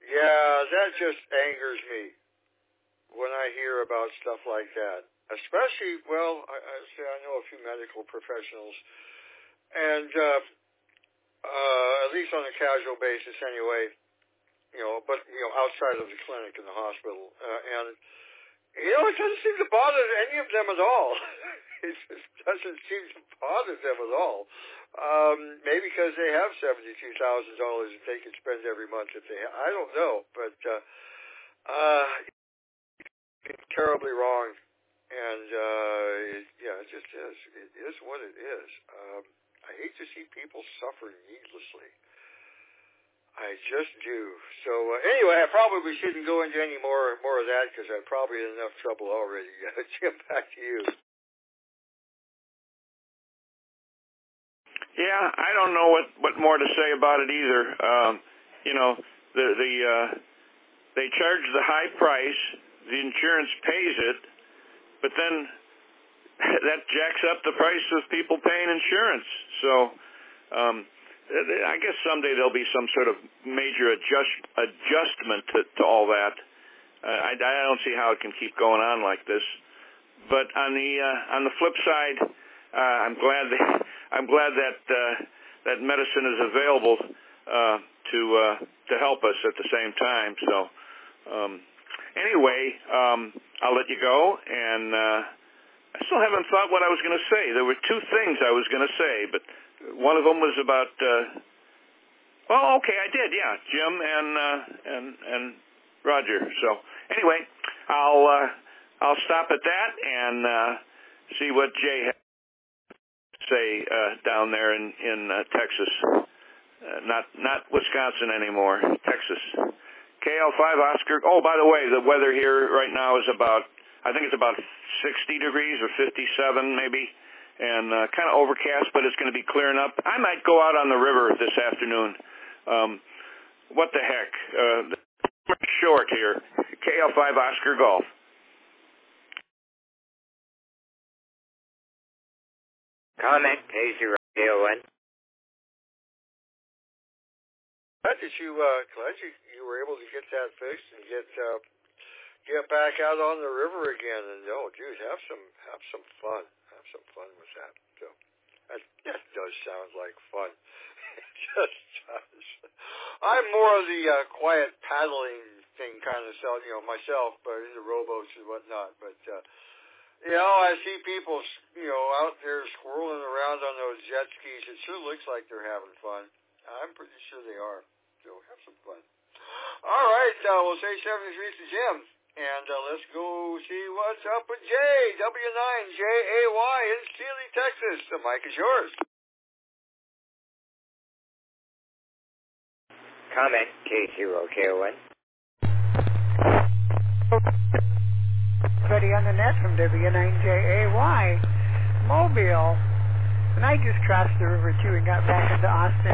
Yeah, that just angers me when I hear about stuff like that. Especially, well, I know a few medical professionals, and at least on a casual basis anyway, but outside of the clinic and the hospital, and it doesn't seem to bother any of them at all. It just doesn't seem to bother them at all. Maybe because they have $72,000 that they can spend every month if they I don't know, but it's terribly wrong, and it just is. It is what it is. I hate to see people suffer needlessly. I just do. So anyway, I probably shouldn't go into any more of that because I'm probably in enough trouble already. Jim, back to you. Yeah, I don't know what more to say about it either. They charge the high price, the insurance pays it, but then that jacks up the price of people paying insurance. So I guess someday there'll be some sort of major adjustment to all that. I don't see how it can keep going on like this. But on the flip side, I'm glad that medicine is available to help us at the same time. So anyway, I'll let you go, and I still haven't thought what I was going to say. There were two things I was going to say, but one of them was about. Okay, I did. Yeah, Jim and Roger. So anyway, I'll stop at that and see what Jay has to say down there in Texas. Not Wisconsin anymore, Texas. KL5 Oscar. Oh, by the way, the weather here right now is I think it's about 60 degrees or 57 maybe, and kind of overcast, but it's going to be clearing up. I might go out on the river this afternoon. What the heck? Short here. KL5 Oscar Golf. Comment, K0KON. Glad you were able to get that fixed and get back out on the river again. And have some fun. Have some fun with that. So that does sound like fun. It just does. I'm more of the quiet paddling thing kind of myself, but in the rowboats and whatnot. But I see people out there swirling around on those jet skis. It sure looks like they're having fun. I'm pretty sure they are. So have some fun. All right, we'll say 73 to Jim. And let's go see what's up with Jay, W9JAY in Sealy, Texas. The mic is yours. Comment, K0KON. Buddy on the net from W9JAY, Mobile. And I just crossed the river too and got back into Austin.